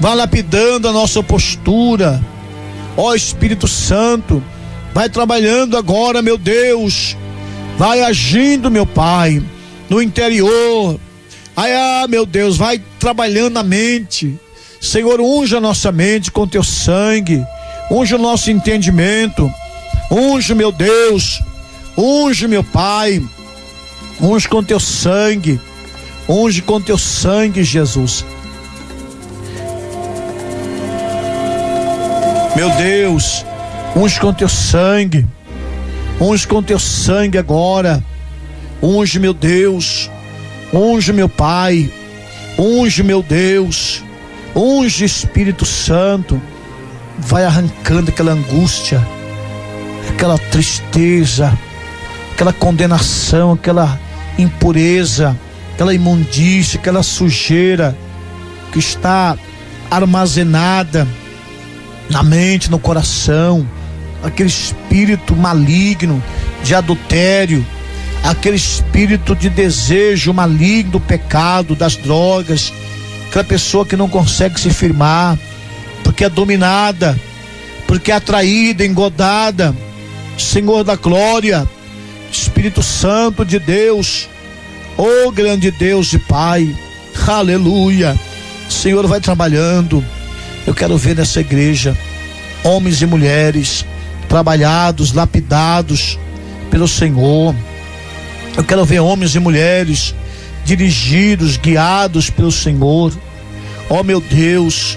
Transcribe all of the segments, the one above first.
vai lapidando a nossa postura. Ó Espírito Santo, vai trabalhando agora, meu Deus, vai agindo, meu Pai, no interior. Meu Deus, vai trabalhando na mente. Senhor, unja a nossa mente com teu sangue, unja o nosso entendimento, unja, meu Deus, unge, meu Pai, unge com teu sangue, unge com teu sangue, Jesus. Meu Deus, unge com teu sangue, unge com teu sangue agora, unge, meu Deus, unge, meu Pai, unge, meu Deus, unge, Espírito Santo, vai arrancando aquela angústia, aquela tristeza, aquela condenação, aquela impureza, aquela imundícia, aquela sujeira que está armazenada na mente, no coração, aquele espírito maligno de adultério, aquele espírito de desejo maligno do pecado, das drogas, aquela pessoa que não consegue se firmar, porque é dominada, porque é atraída, engodada. Senhor da glória, Espírito Santo de Deus, oh grande Deus e Pai, aleluia. Senhor, vai trabalhando. Eu quero ver nessa igreja homens e mulheres trabalhados, lapidados pelo Senhor. Eu quero ver homens e mulheres dirigidos, guiados pelo Senhor. Ó meu Deus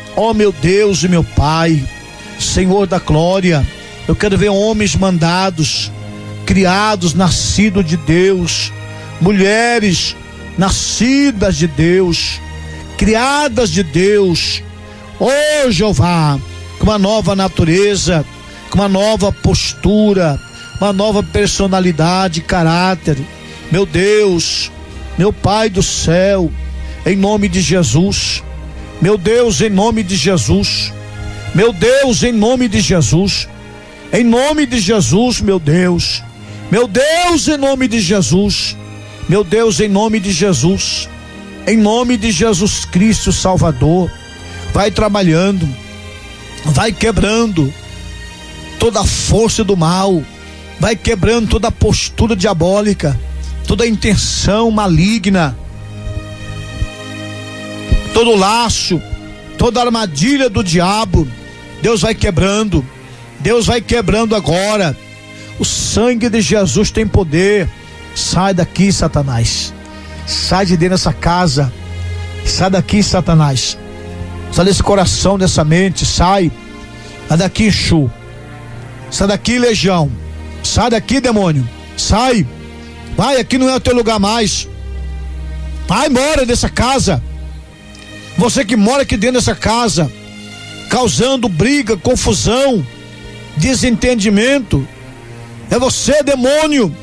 e meu Pai, Senhor da glória, eu quero ver homens mandados, criados, nascidos de Deus, mulheres nascidas de Deus, criadas de Deus, oh Jeová, com uma nova natureza, com uma nova postura, uma nova personalidade, caráter. Meu Deus, meu Pai do céu, em nome de Jesus, meu Deus, em nome de Jesus, meu Deus, em nome de Jesus, em nome de Jesus, meu Deus, em nome de Jesus, meu Deus, em nome de Jesus, em nome de Jesus Cristo Salvador, vai trabalhando, vai quebrando toda a força do mal, vai quebrando toda a postura diabólica, toda a intenção maligna, todo laço, toda armadilha do diabo. Deus vai quebrando, Deus vai quebrando agora. O sangue de Jesus tem poder. Sai daqui, Satanás, sai de dentro dessa casa, sai daqui, Satanás, sai desse coração, dessa mente, sai daqui, Exu, sai daqui, legião, sai daqui, demônio, sai, vai, aqui não é o teu lugar mais, vai embora dessa casa. Você que mora aqui dentro dessa casa, causando briga, confusão, desentendimento, é você, demônio,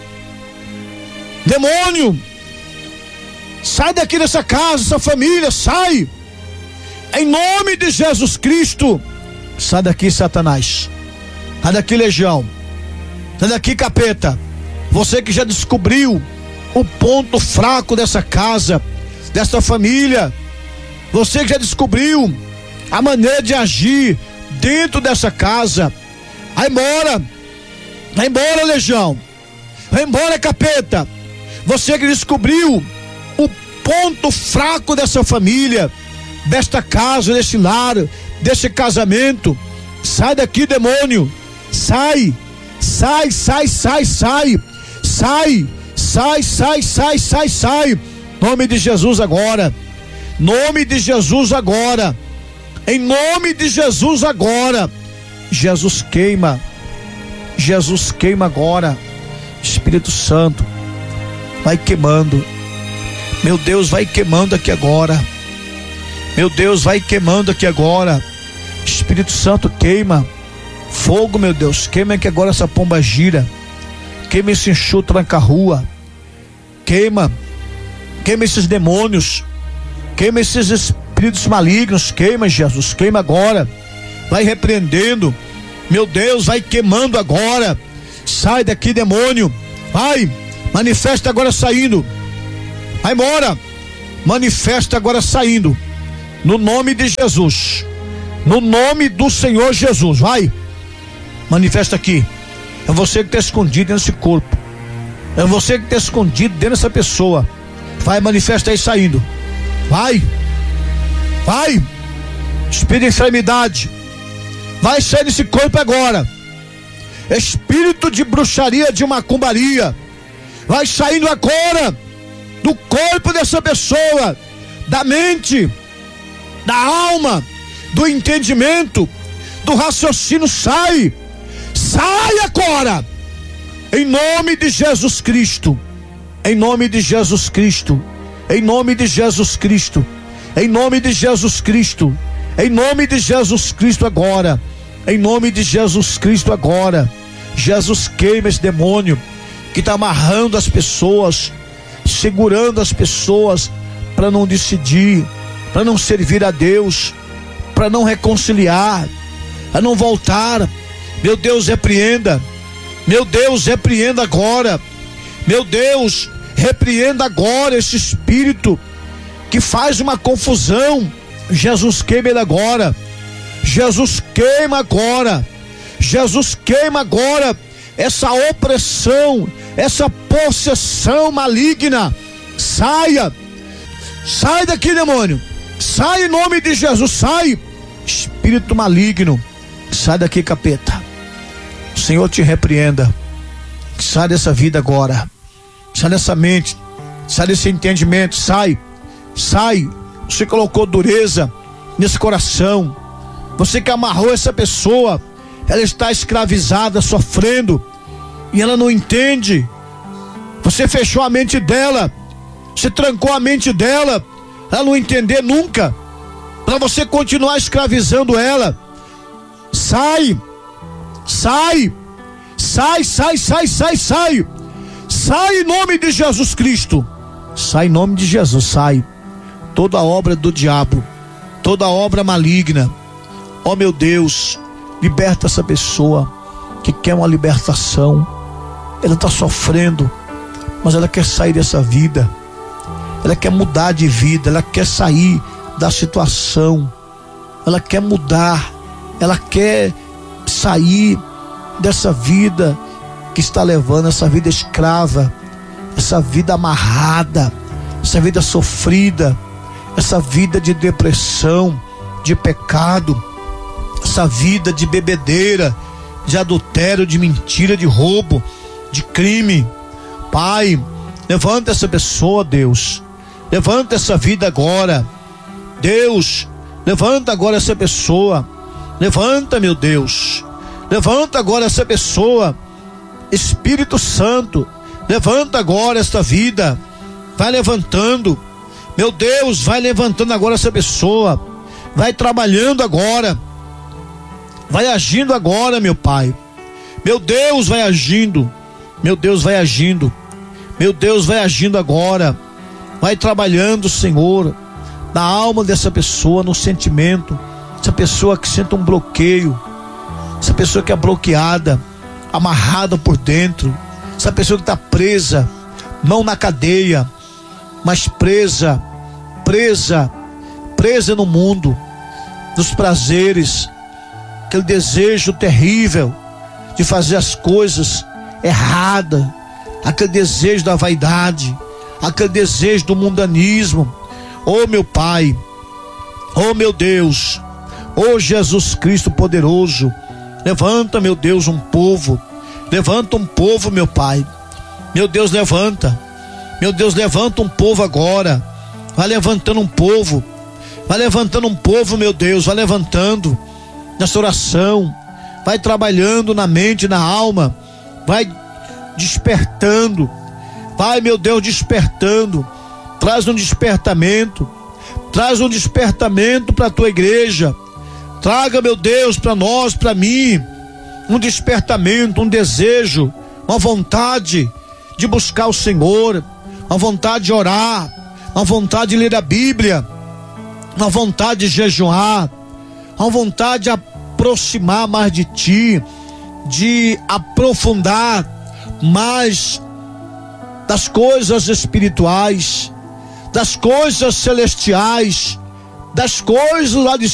sai daqui dessa casa, essa família, sai, em nome de Jesus Cristo. Sai daqui, Satanás, sai daqui, legião, sai daqui, capeta. Você que já descobriu o ponto fraco dessa casa, dessa família, você que já descobriu a maneira de agir dentro dessa casa, vai embora, legião, vai embora, capeta. Você que descobriu o ponto fraco dessa família, desta casa, desse lar, desse casamento, sai daqui, demônio, sai, nome de Jesus agora, nome de Jesus agora, em nome de Jesus agora. Jesus queima agora. Espírito Santo, vai queimando, meu Deus, vai queimando aqui agora, meu Deus, vai queimando aqui agora. Espírito Santo, queima, fogo, meu Deus, queima aqui agora essa pomba gira, queima esse enxu tranca-rua, queima esses demônios, queima esses espíritos malignos, queima, Jesus, queima agora, vai repreendendo, meu Deus, vai queimando agora. Sai daqui, demônio, vai, manifesta agora saindo, vai embora, manifesta agora saindo, No nome de Jesus. No nome do Senhor Jesus. Vai. Manifesta aqui. É você que está escondido nesse corpo. É você que está escondido dentro dessa pessoa. Vai, manifesta aí saindo. Vai. Vai. Espírito de enfermidade. Vai sair desse corpo agora. Espírito de bruxaria, de macumbaria. Vai saindo agora do corpo dessa pessoa, da mente, da alma, do entendimento, do raciocínio. Sai agora, em nome de Jesus Cristo, em nome de Jesus Cristo, em nome de Jesus Cristo, em nome de Jesus Cristo, em nome de Jesus Cristo agora, em nome de Jesus Cristo agora. Jesus, queima esse demônio que está amarrando as pessoas, segurando as pessoas para não decidir, para não servir a Deus, para não reconciliar, para não voltar. Meu Deus, repreenda. Meu Deus, repreenda agora. Meu Deus, repreenda agora esse espírito que faz uma confusão. Jesus, queima ele agora. Jesus, queima agora. Jesus, queima agora essa opressão, essa possessão maligna. Saia daqui, demônio. Sai em nome de Jesus. Sai, espírito maligno. Sai daqui, capeta. O Senhor te repreenda. Sai dessa vida agora. Sai dessa mente. Sai desse entendimento. Sai. Você colocou dureza nesse coração. Você que amarrou essa pessoa, ela está escravizada, sofrendo, e ela não entende. Você fechou a mente dela, você trancou a mente dela, ela não entender nunca, para você continuar escravizando ela. Sai em nome de Jesus Cristo. Sai em nome de Jesus. Sai toda obra do diabo, toda obra maligna. Ó meu Deus, liberta essa pessoa que quer uma libertação. Ela está sofrendo, mas ela quer sair dessa vida. Ela quer mudar de vida, ela quer sair da situação. Ela quer mudar, ela quer sair dessa vida que está levando, essa vida escrava, essa vida amarrada, essa vida sofrida, essa vida de depressão, de pecado, essa vida de bebedeira, de adultério, de mentira, de roubo, de crime. Pai, levanta essa pessoa, Deus. Levanta essa vida agora, Deus. Levanta agora essa pessoa. Levanta, meu Deus. Levanta agora essa pessoa. Espírito Santo, levanta agora esta vida. Vai levantando, meu Deus, vai levantando agora essa pessoa. Vai trabalhando agora. Vai agindo agora, meu Pai. Meu Deus, vai agindo. Meu Deus, vai agindo. Meu Deus, vai agindo agora. Vai trabalhando, Senhor, na alma dessa pessoa, no sentimento. Essa pessoa que sente um bloqueio, essa pessoa que é bloqueada, amarrada por dentro, essa pessoa que está presa, não na cadeia, mas presa no mundo, nos prazeres, aquele desejo terrível de fazer as coisas erradas, aquele desejo da vaidade, aquele desejo do mundanismo. Oh meu Pai, oh meu Deus, oh Jesus Cristo poderoso, levanta, meu Deus, um povo. Levanta um povo, meu Pai. Meu Deus, levanta. Meu Deus, levanta um povo agora. Vai levantando um povo. Vai levantando um povo, meu Deus. Vai levantando nessa oração. Vai trabalhando na mente, na alma. Vai despertando. Vai, meu Deus, despertando. Traz um despertamento. Traz um despertamento para a tua igreja. Traga, meu Deus, para nós, para mim, um despertamento, um desejo, uma vontade de buscar o Senhor, uma vontade de orar, uma vontade de ler a Bíblia, uma vontade de jejuar, uma vontade de aproximar mais de Ti, de aprofundar mais das coisas espirituais, das coisas celestiais, das coisas lá de